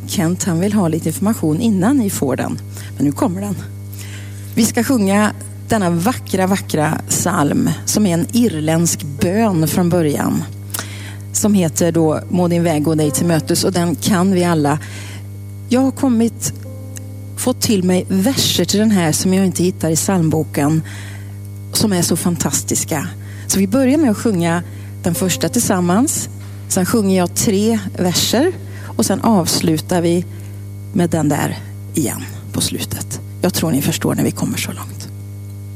Kent, han vill ha lite information innan ni får den. Men nu kommer den. Vi ska sjunga denna vackra psalm som är en irländsk bön från början. Som heter då Må din väg gå dig till mötes, och den kan vi alla. Jag har fått till mig verser till den här som jag inte hittar i psalmboken, som är så fantastiska. Så vi börjar med att sjunga den första tillsammans. Sen sjunger jag 3 verser och sen avslutar vi med den där igen på slutet. Jag tror ni förstår när vi kommer så långt.